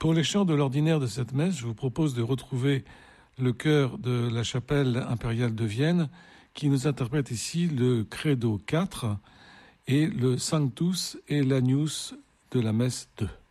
Pour les chants de l'ordinaire de cette messe, je vous propose de retrouver le chœur de la chapelle impériale de Vienne qui nous interprète ici le Credo 4 et le Sanctus et l'Agnus de la messe 2.